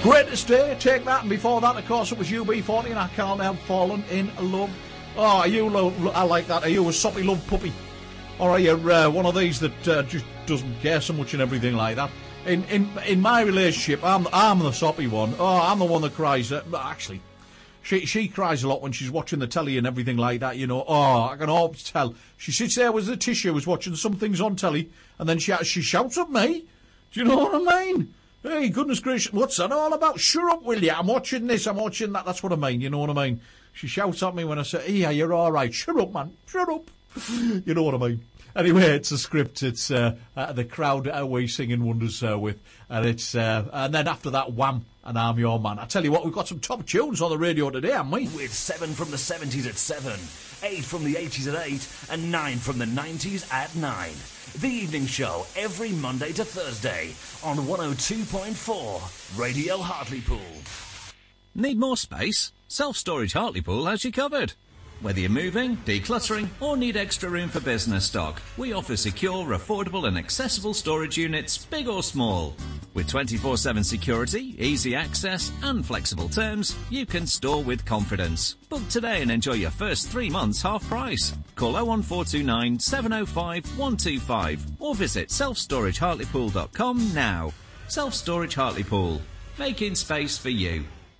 Greatest Day, take that, and before that, of course, it was UB40 and I Can't Help Falling in Love. Oh, are you I like that. Are you a soppy love puppy? Or are you one of these that just doesn't care so much and everything like that? In my relationship, I'm the soppy one. Oh, I'm the one that cries. Actually, she cries a lot when she's watching the telly and everything like that, you know. Oh, I can always tell. She sits there with the tissue, was watching some things on telly, and then she shouts at me. Do you know what I mean? Hey, goodness gracious, what's that all about? Shut up, will you? I'm watching this, I'm watching that. That's what I mean, you know what I mean? She shouts at me when I say, yeah, you're all right. Shut up, man. Shut up. You know what I mean? Anyway, it's a script. It's the crowd we singing wonders with. And it's and then after that, Wham! And I'm Your Man. I tell you what, we've got some top tunes on the radio today, haven't we? With 7 from the 70s at 7, 8 from the 80s at 8, and 9 from the 90s at 9. The Evening Show every Monday to Thursday on 102.4 Radio Hartlepool. Need more space? Self-Storage Hartlepool has you covered. Whether you're moving, decluttering, or need extra room for business stock, we offer secure, affordable and accessible storage units, big or small. With 24/7 security, easy access and flexible terms, you can store with confidence. Book today and enjoy your first 3 months half price. Call 01429 705 125 or visit selfstoragehartlepool.com now. Self-Storage Hartlepool, making space for you.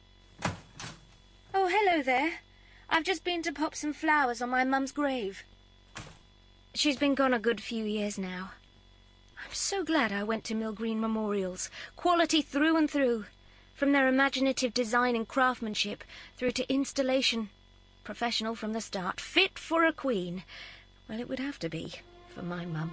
Oh, hello there. I've just been to pop some flowers on my mum's grave. She's been gone a good few years now. I'm so glad I went to Mill Green Memorials. Quality through and through. From their imaginative design and craftsmanship through to installation. Professional from the start. Fit for a queen. Well, it would have to be for my mum.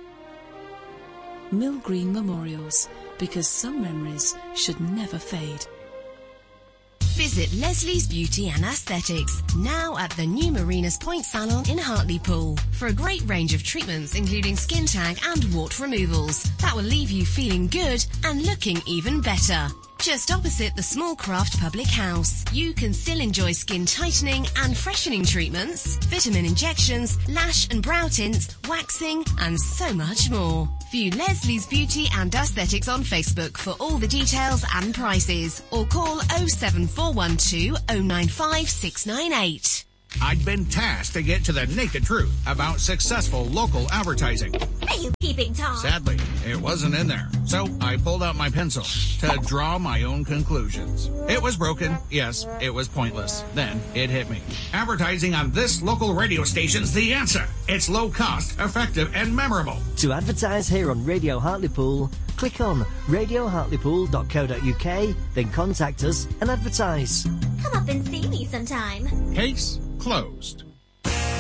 Mill Green Memorials. Because some memories should never fade. Visit Leslie's Beauty and Aesthetics, now at the new Marinas Point Salon in Hartlepool, for a great range of treatments including skin tag and wart removals that will leave you feeling good and looking even better. Just opposite the Small Craft Public House, you can still enjoy skin tightening and freshening treatments, vitamin injections, lash and brow tints, waxing, and so much more. View Leslie's Beauty and Aesthetics on Facebook for all the details and prices, or call 07412 095 698. I'd been tasked to get to the naked truth about successful local advertising. Are you keeping Tom? Sadly, it wasn't in there. So I pulled out my pencil to draw my own conclusions. It was broken. Yes, it was pointless. Then it hit me. Advertising on this local radio station's the answer. It's low cost, effective, and memorable. To advertise here on Radio Hartlepool, click on radiohartlepool.co.uk, then contact us and advertise. Come up and see me sometime. Case closed.